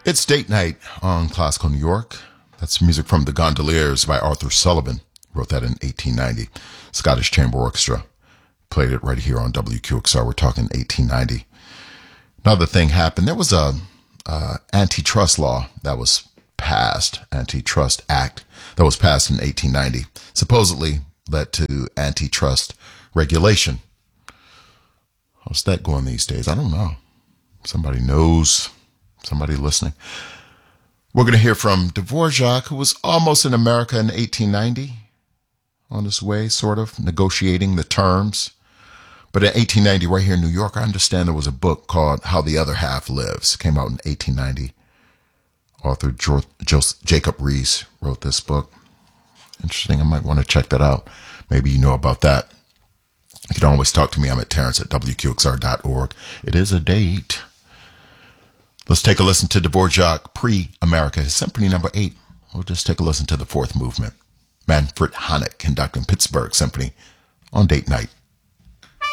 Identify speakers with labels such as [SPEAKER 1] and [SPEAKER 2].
[SPEAKER 1] It's Date Night on Classical New York. That's music from The Gondoliers by Arthur Sullivan. Wrote that in 1890. Scottish Chamber Orchestra played it right here on WQXR. We're talking 1890. Another thing happened. There was a antitrust law that was passed, Antitrust Act, that was passed in 1890. Supposedly led to antitrust regulation. How's that going these days? I don't know. Somebody knows. Somebody listening. We're going to hear from Dvorak, who was almost in America in 1890, on his way, sort of, negotiating the terms. But in 1890, right here in New York, I understand there was a book called How the Other Half Lives. It came out in 1890. Author Jacob Riis wrote this book. Interesting. I might want to check that out. Maybe you know about that. You can always talk to me. I'm at Terrence at WQXR.org. It is a date. Let's take a listen to Dvorak, Pre-America, his Symphony No. 8. We'll just take a listen to the fourth movement. Manfred Honeck conducting Pittsburgh Symphony on Date Night.